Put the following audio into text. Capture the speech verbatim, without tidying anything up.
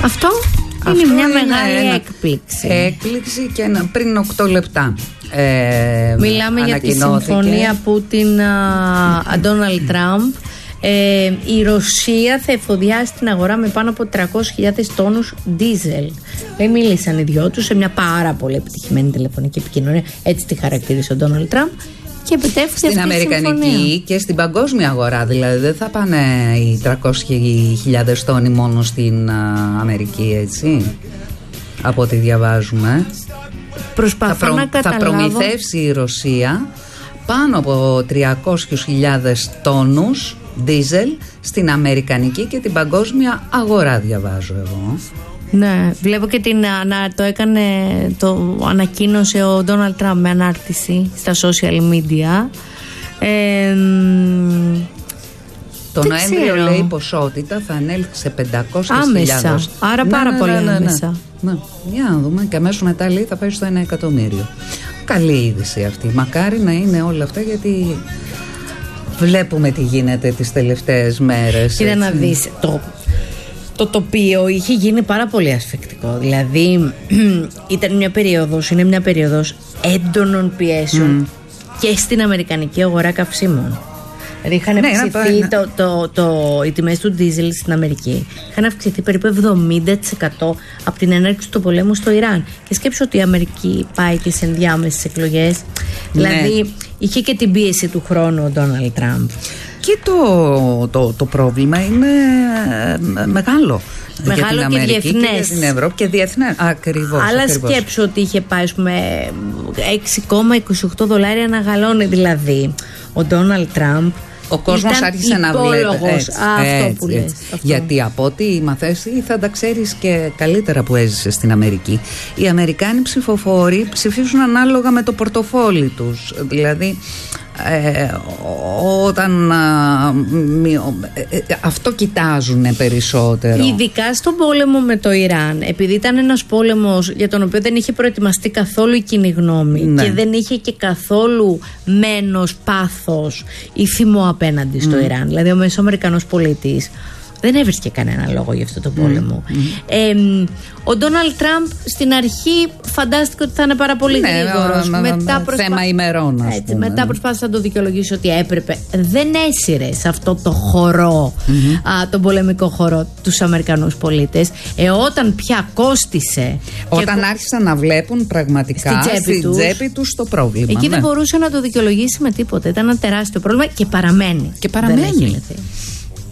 Αυτό, Αυτό είναι μια είναι μεγάλη ένα έκπληξη. Έκπληξη και ένα, πριν οκτώ λεπτά. Ε, Μιλάμε για τη συμφωνία Πούτιν-Ντόναλντ Τραμπ. Ε, η Ρωσία θα εφοδιάσει την αγορά με πάνω από τριακόσιες χιλιάδες τόνους ντίζελ. Δεν μίλησαν οι δυο τους σε μια πάρα πολύ επιτυχημένη τηλεφωνική επικοινωνία. Έτσι τη χαρακτήρισε ο Ντόναλντ Τραμπ. Και επιτεύχθηκε στην αυτή αμερικανική η συμφωνία. Και στην παγκόσμια αγορά. Δηλαδή δεν θα πάνε οι τριακόσιες χιλιάδες τόνοι μόνο στην α, Αμερική, έτσι, από ό,τι διαβάζουμε. Προσπαθώ θα, προ, να καταλάβω... θα προμηθεύσει η Ρωσία πάνω από τριακόσιες χιλιάδες τόνους ντίζελ στην αμερικανική και την παγκόσμια αγορά, διαβάζω εγώ. Ναι, βλέπω και την, να, το έκανε, το ανακοίνωσε ο Ντόναλντ Τραμπ με ανάρτηση στα social media. Ε, το Νοέμβριο, λέει, η ποσότητα θα ανέλθει σε πεντακόσιες χιλιάδες. Άμεσα, άρα ναι, πάρα ναι, πολύ ναι, ναι, άμεσα. Ναι, ναι. Για να δούμε, και αμέσως μετά, λέει, θα πάει στο ένα εκατομμύριο. Καλή είδηση αυτή. Μακάρι να είναι όλα αυτά, γιατί βλέπουμε τι γίνεται τις τελευταίες μέρες. Κοίτα να δεις, το, το τοπίο είχε γίνει πάρα πολύ ασφικτικό. Δηλαδή ήταν μια περίοδος, είναι μια περίοδος έντονων πιέσεων mm. και στην αμερικανική αγορά καυσίμων. Δηλαδή είχαν ναι, αυξηθεί το, το, το, το, οι τιμές του ντίζελ στην Αμερική. Είχαν αυξηθεί περίπου εβδομήντα τοις εκατό από την έναρξη του πολέμου στο Ιράν. Και σκέψου ότι η Αμερική πάει και σε ενδιάμεσες εκλογές. Ναι. Δηλαδή είχε και την πίεση του χρόνου ο Ντόναλντ Τραμπ. Και το, το, το πρόβλημα είναι μεγάλο. Μεγάλο για την και Αμερική διεθνές. Και για την Ευρώπη και διεθνές. Ακριβώς. Αλλά ακριβώς. σκέψου ότι είχε πάει με έξι κόμμα είκοσι οκτώ δολάρια ένα γαλόνι. Δηλαδή ο Ντόναλντ Τραμπ. Ο κόσμος άρχισε να βλέπει. Έτσι, Α, αυτό έτσι, που λες, έτσι. αυτό. Γιατί από ό,τι μαθαίνεις, θα τα ξέρεις και καλύτερα που έζησες στην Αμερική. Οι Αμερικάνοι ψηφοφόροι ψηφίζουν ανάλογα με το πορτοφόλι τους. Δηλαδή ε, όταν α, μη, ε, αυτό κοιτάζουν περισσότερο. Ειδικά στον πόλεμο με το Ιράν, επειδή ήταν ένας πόλεμος για τον οποίο δεν είχε προετοιμαστεί καθόλου η κοινή γνώμη, ναι, και δεν είχε και καθόλου μένος, πάθος ή θυμό απέναντι στο mm. Ιράν. Δηλαδή ο Μεσοαμερικανός πολίτης δεν έβρισκε κανένα λόγο για αυτό το πόλεμο. Mm. Ε, ο Ντόναλντ Τραμπ στην αρχή φαντάστηκε ότι θα είναι πάρα πολύ ναι, γρήγορος. Μα, μα, μετά προσπά... θέμα ημερών, ας Έτσι, πούμε. μετά προσπάθησε να το δικαιολογήσει ότι έπρεπε. Δεν έσυρε σε αυτό το χορό, mm-hmm. α, τον πολεμικό χορό, τους Αμερικανούς πολίτες. Ε, όταν πια κόστισε. Όταν και... άρχισαν να βλέπουν πραγματικά στην τσέπη, στην τσέπη τους το πρόβλημα. Εκεί ναι. δεν μπορούσε να το δικαιολογήσει με τίποτα. Ήταν ένα τεράστιο πρόβλημα και παραμένει. Και παραμένει.